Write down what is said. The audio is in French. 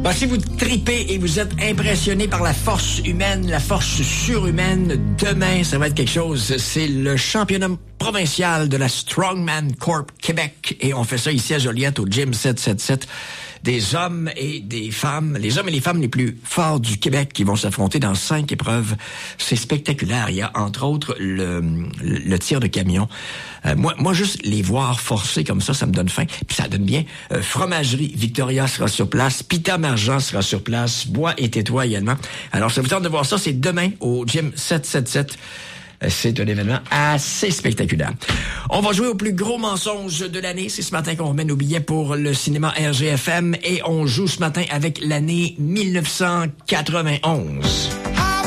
Bah, si vous tripez et vous êtes impressionné par la force humaine, la force surhumaine, demain, ça va être quelque chose. C'est le championnat provincial de la Strongman Corp Québec. Et on fait ça ici à Joliette, au Gym 777. Des hommes et des femmes, les hommes et les femmes les plus forts du Québec qui vont s'affronter dans 5 épreuves. C'est spectaculaire. Il y a, entre autres, le tir de camion. Moi, juste les voir forcer comme ça me donne faim. Puis ça donne bien. Fromagerie Victoria sera sur place. Pita Margent sera sur place. Bois et Tétois également. Alors, ça vous tente de voir ça. C'est demain au Gym 777. C'est un événement assez spectaculaire. On va jouer au plus gros mensonge de l'année. C'est ce matin qu'on remet nos billets pour le cinéma RGFM et on joue ce matin avec l'année 1991.